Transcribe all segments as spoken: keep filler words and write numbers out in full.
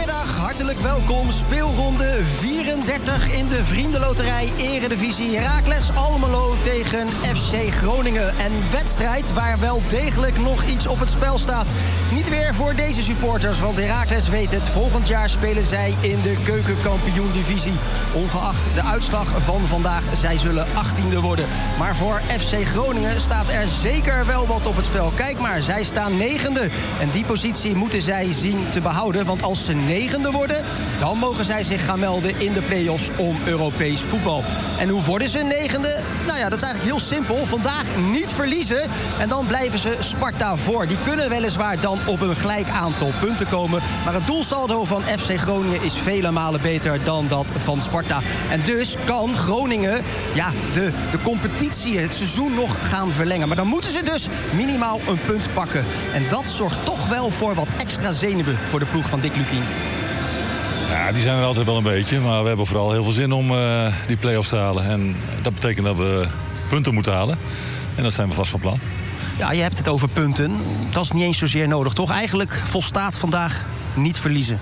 Goedemiddag, hartelijk welkom. Speelronde vierendertig in de Vriendenloterij Eredivisie. Heracles Almelo tegen F C Groningen. Een wedstrijd waar wel degelijk nog iets op het spel staat. Niet weer voor deze supporters, want Heracles weet het. Volgend jaar spelen zij in de keukenkampioen-divisie. Ongeacht de uitslag van vandaag, zij zullen achttiende worden. Maar voor F C Groningen staat er zeker wel wat op het spel. Kijk maar, zij staan negende. En die positie moeten zij zien te behouden. Want als ze negende worden, dan mogen zij zich gaan melden in de play-offs om Europees voetbal. En hoe worden ze negende? Nou ja, dat is eigenlijk heel simpel. Vandaag niet verliezen en dan blijven ze Sparta voor. Die kunnen weliswaar dan op een gelijk aantal punten komen. Maar het doelsaldo van F C Groningen is vele malen beter dan dat van Sparta. En dus kan Groningen ja, de, de competitie, het seizoen nog gaan verlengen. Maar dan moeten ze dus minimaal een punt pakken. En dat zorgt toch wel voor wat extra zenuwen voor de ploeg van Dick Lukkien. Ja, die zijn er altijd wel een beetje. Maar we hebben vooral heel veel zin om uh, die play-offs te halen. En dat betekent dat we punten moeten halen. En dat zijn we vast van plan. Ja, je hebt het over punten. Dat is niet eens zozeer nodig, toch? Eigenlijk volstaat vandaag niet verliezen.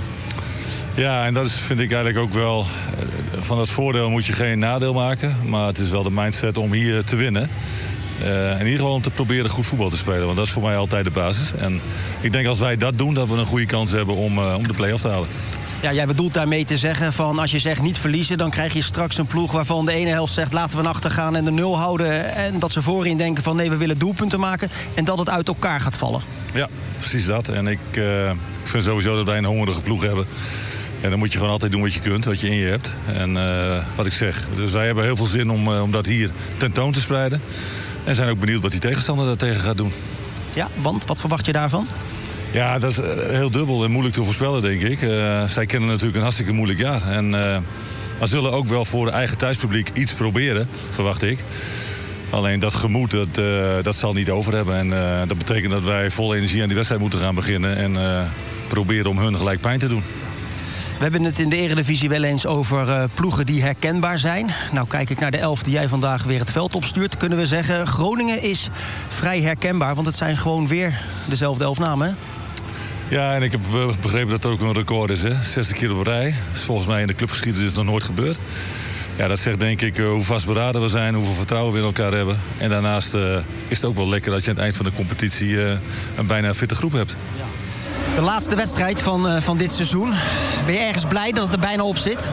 Ja, en dat is, vind ik eigenlijk ook wel... Van het voordeel moet je geen nadeel maken. Maar het is wel de mindset om hier te winnen. Uh, in ieder geval om te proberen goed voetbal te spelen. Want dat is voor mij altijd de basis. En ik denk als wij dat doen, dat we een goede kans hebben om, uh, om de play-off te halen. Ja, jij bedoelt daarmee te zeggen van als je zegt niet verliezen, dan krijg je straks een ploeg waarvan de ene helft zegt laten we naar achter gaan en de nul houden. En dat ze voorin denken van nee, we willen doelpunten maken. En dat het uit elkaar gaat vallen. Ja, precies dat. En ik, uh, ik vind sowieso dat wij een hongerige ploeg hebben. En dan moet je gewoon altijd doen wat je kunt, wat je in je hebt. En uh, wat ik zeg. Dus wij hebben heel veel zin om, uh, om dat hier tentoon te spreiden. En zijn ook benieuwd wat die tegenstander daartegen gaat doen. Ja, want wat verwacht je daarvan? Ja, dat is heel dubbel en moeilijk te voorspellen, denk ik. Uh, zij kennen natuurlijk een hartstikke moeilijk jaar. En uh, maar zullen ook wel voor eigen thuispubliek iets proberen, verwacht ik. Alleen dat gemoed, dat, uh, dat zal niet over hebben. En uh, dat betekent dat wij vol energie aan die wedstrijd moeten gaan beginnen. En uh, proberen om hun gelijk pijn te doen. We hebben het in de Eredivisie wel eens over uh, ploegen die herkenbaar zijn. Nou, kijk ik naar de elf die jij vandaag weer het veld opstuurt, kunnen we zeggen Groningen is vrij herkenbaar. Want het zijn gewoon weer dezelfde elf namen, hè? Ja, en ik heb begrepen dat er ook een record is, hè. zestig keer op rij. Dat is volgens mij in de clubgeschiedenis nog nooit gebeurd. Ja, dat zegt denk ik uh, hoe vastberaden we zijn, hoeveel vertrouwen we in elkaar hebben. En daarnaast uh, is het ook wel lekker dat je aan het eind van de competitie uh, een bijna fitte groep hebt. Ja. De laatste wedstrijd van, uh, van dit seizoen. Ben je ergens blij dat het er bijna op zit?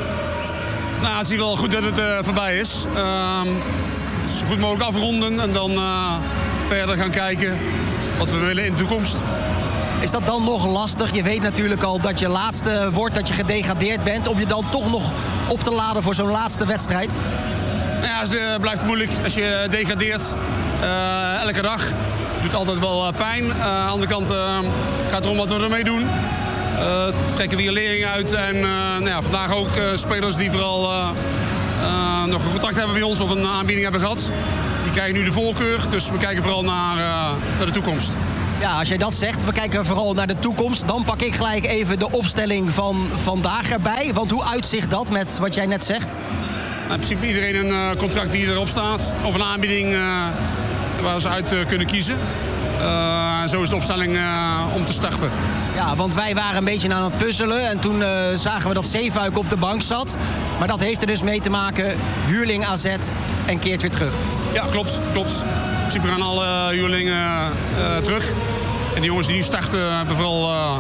Nou, het is wel goed dat het uh, voorbij is. Uh, zo goed mogelijk afronden en dan uh, verder gaan kijken wat we willen in de toekomst. Is dat dan nog lastig? Je weet natuurlijk al dat je laatste wordt, dat je gedegradeerd bent. Om je dan toch nog op te laden voor zo'n laatste wedstrijd? Nou ja, het blijft moeilijk als je degradeert uh, elke dag. Doet altijd wel uh, pijn. Uh, aan de andere kant uh, gaat het erom wat we ermee doen. Uh, trekken we hier lering uit. En uh, nou ja, vandaag ook uh, spelers die vooral uh, uh, nog een contact hebben bij ons of een aanbieding hebben gehad. Die krijgen nu de voorkeur. Dus we kijken vooral naar, uh, naar de toekomst. Ja, als jij dat zegt, we kijken vooral naar de toekomst. Dan pak ik gelijk even de opstelling van vandaag erbij. Want hoe uitzicht dat met wat jij net zegt? Nou, in principe iedereen een uh, contract die erop staat. Of een aanbieding uh, waar ze uit uh, kunnen kiezen. Uh, en zo is de opstelling uh, om te starten. Ja, want wij waren een beetje aan het puzzelen. En toen uh, zagen we dat Zeefuik op de bank zat. Maar dat heeft er dus mee te maken. Huurling A Z en keert weer terug. Ja, klopt. klopt. In principe gaan alle huurlingen uh, terug. En die jongens die nu starten hebben vooral uh,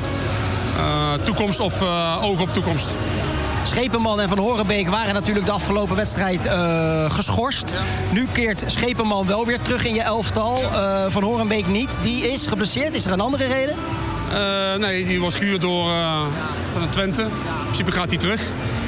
uh, toekomst of uh, oog op toekomst. Schepenman en Van Horenbeek waren natuurlijk de afgelopen wedstrijd uh, geschorst. Ja. Nu keert Schepenman wel weer terug in je elftal. Uh, Van Horenbeek niet. Die is geblesseerd. Is er een andere reden? Uh, nee, die wordt gehuurd door uh, van Twente. In principe gaat hij terug.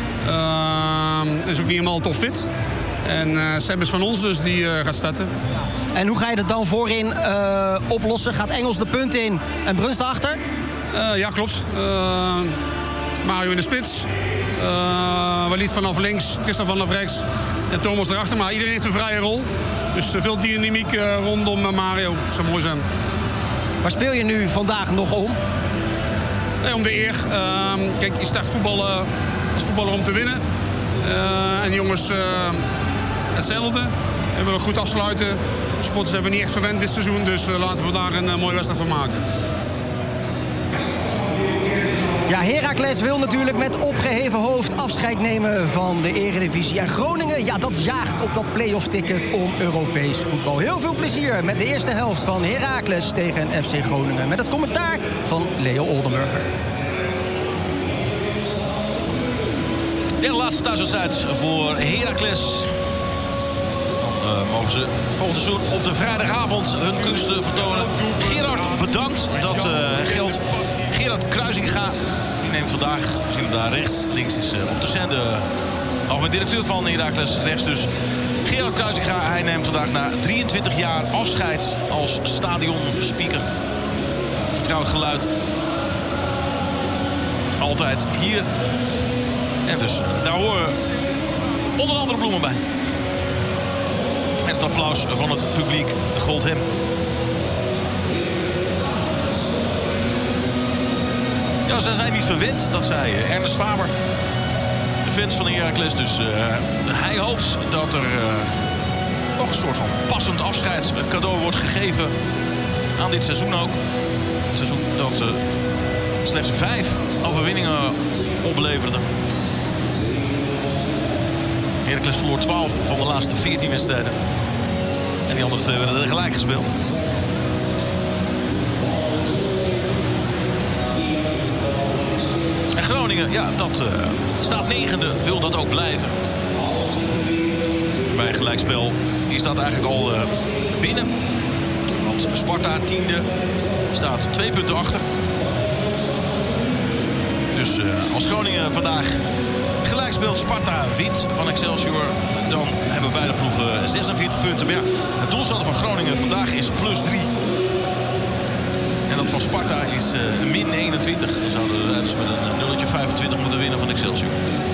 Uh, is ook niet helemaal topfit. En uh, Sam is van ons, dus die uh, gaat starten. En hoe ga je dat dan voorin uh, oplossen? Gaat Engels de punt in en Bruns erachter? Uh, ja, klopt. Uh, Mario in de spits. Uh, Walid vanaf links, Tristan vanaf rechts en Thomas erachter. Maar iedereen heeft een vrije rol. Dus uh, veel dynamiek uh, rondom uh, Mario. Dat zou mooi zijn. Waar speel je nu vandaag nog om? Nee, om de eer. Uh, kijk, je start voetballen als voetballer om te winnen. Uh, en de jongens uh, hetzelfde. We willen goed afsluiten. Sporters hebben we niet echt verwend dit seizoen. Dus uh, laten we vandaag een uh, mooie wedstrijd van maken. Ja, Heracles wil natuurlijk met opgeheven hoofd afscheid nemen van de Eredivisie. En Groningen, ja, dat jaagt op dat play-off ticket om Europees voetbal. Heel veel plezier met de eerste helft van Heracles tegen F C Groningen. Met het commentaar van Leo Oldenburger. Ja, de laatste thuiswedstrijd voor Heracles. Dan uh, mogen ze volgend seizoen op de vrijdagavond hun kunsten vertonen. Gerard, bedankt. Dat uh, geldt. Gerard Kruisinga, die neemt vandaag, we zien hem daar rechts. Links is uh, op de scène, de algemeen directeur van Heracles. Rechts dus Gerard Kruisinga. Hij neemt vandaag na drieëntwintig jaar afscheid als stadionspeaker. Vertrouwd geluid. Altijd hier. En dus uh, daar horen onder andere bloemen bij. En het applaus van het publiek gold hem. Ja, ze zijn niet verwend, dat zei Ernest Faber. De fans van Heracles. Dus uh, hij hoopt dat er uh, nog een soort van passend afscheidscadeau wordt gegeven aan dit seizoen ook. Het seizoen dat uh, slechts vijf overwinningen opleverde. Heracles verloor twaalf van de laatste veertien wedstrijden. En die andere twee werden er gelijk gespeeld. En Groningen, ja, dat uh, staat negende, wil dat ook blijven. Bij een gelijkspel is dat eigenlijk al uh, binnen. Want Sparta, tiende, staat twee punten achter. Dus uh, als Groningen vandaag gelijk speelt, Sparta wint van Excelsior, dan hebben beide ploegen zesenveertig punten. Maar ja, het doelsaldo van Groningen vandaag is plus drie. En dat van Sparta is uh, min eenentwintig. Dan zouden we dus met een nulletje vijfentwintig moeten winnen van Excelsior.